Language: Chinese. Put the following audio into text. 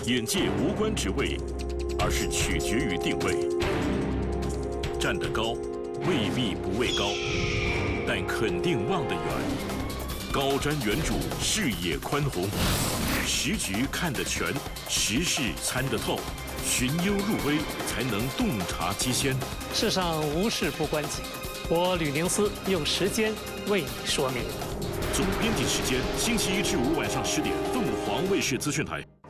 眼界无关职位，而是取决于定位。站得高，未必不畏高，但肯定望得远。高瞻远瞩，视野宽宏，时局看得全，时事参得透，寻幽入微，才能洞察机先。 世上无事不关己，我吕宁思用时间为你说明。 总编辑时间，星期一至五晚上10点，凤凰卫视资讯台。